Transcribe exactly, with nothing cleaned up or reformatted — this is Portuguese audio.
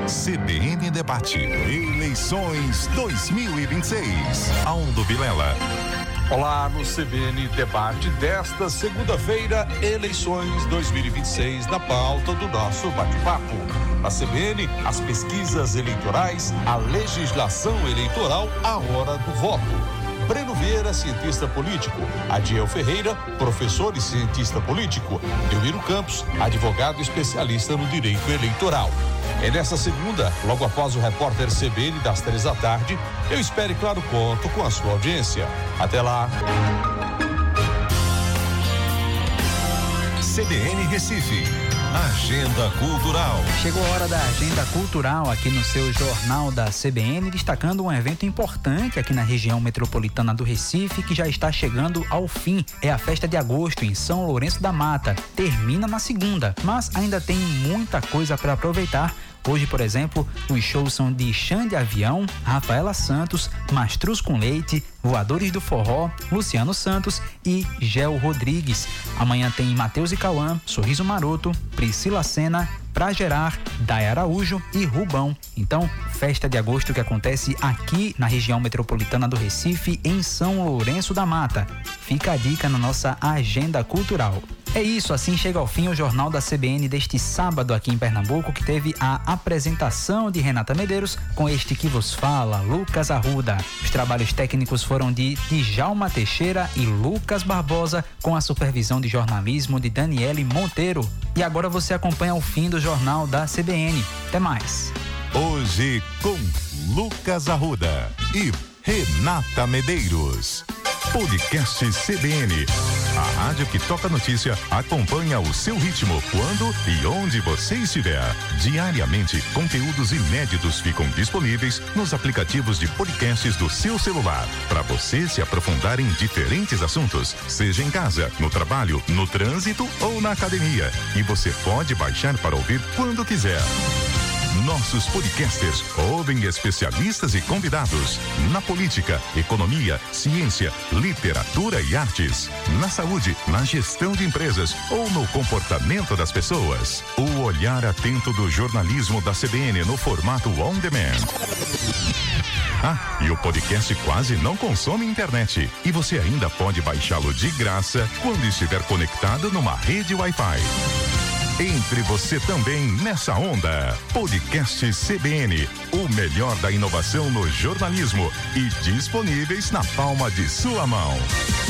C B N Debate. Eleições dois mil e vinte e seis. Aldo Vilela. Olá, no C B N Debate desta segunda-feira, eleições dois mil e vinte e seis, na pauta do nosso bate-papo. Na C B N, as pesquisas eleitorais, a legislação eleitoral, a hora do voto. Breno Vieira, cientista político. Adiel Ferreira, professor e cientista político. Delmiro Campos, advogado especialista no direito eleitoral. É nessa segunda, logo após o repórter C B N das três da tarde, eu espero e claro conto com a sua audiência. Até lá. C B N Recife. Agenda Cultural. Chegou a hora da Agenda Cultural aqui no seu Jornal da C B N, destacando um evento importante aqui na região metropolitana do Recife, que já está chegando ao fim. É a Festa de Agosto em São Lourenço da Mata. Termina na segunda, mas ainda tem muita coisa para aproveitar. Hoje, por exemplo, os shows são de Xande Avião, Rafaela Santos, Mastruz com Leite, Voadores do Forró, Luciano Santos e Gel Rodrigues. Amanhã tem Matheus e Cauã, Sorriso Maroto, Priscila Sena, Pra Gerar, Day Araújo e Rubão. Então, Festa de Agosto que acontece aqui na região metropolitana do Recife, em São Lourenço da Mata. Fica a dica na nossa Agenda Cultural. É isso, assim chega ao fim o Jornal da C B N deste sábado aqui em Pernambuco, que teve a apresentação de Renata Medeiros com este que vos fala, Lucas Arruda. Os trabalhos técnicos foram de Djalma Teixeira e Lucas Barbosa, com a supervisão de jornalismo de Daniele Monteiro. E agora você acompanha o fim do Jornal da C B N. Até mais. Hoje com Lucas Arruda e Renata Medeiros. Podcast C B N. A rádio que toca notícia, acompanha o seu ritmo, quando e onde você estiver. Diariamente, conteúdos inéditos ficam disponíveis nos aplicativos de podcasts do seu celular, para você se aprofundar em diferentes assuntos, seja em casa, no trabalho, no trânsito ou na academia. E você pode baixar para ouvir quando quiser. Nossos podcasters ouvem especialistas e convidados na política, economia, ciência, literatura e artes, na saúde, na gestão de empresas ou no comportamento das pessoas. O olhar atento do jornalismo da C B N no formato on demand. Ah, e o podcast quase não consome internet. E você ainda pode baixá-lo de graça quando estiver conectado numa rede Wi-Fi. Entre você também nessa onda. Podcast C B N, o melhor da inovação no jornalismo e disponíveis na palma de sua mão.